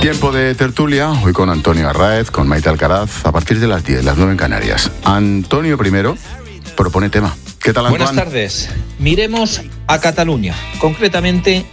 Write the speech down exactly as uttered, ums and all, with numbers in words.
Tiempo de tertulia, hoy con Antonio Arraez, con Maite Alcaraz, a partir de las diez, las nueve en Canarias. Antonio primero propone tema. ¿Qué tal, Antoine? Buenas tardes. Miremos a Cataluña, concretamente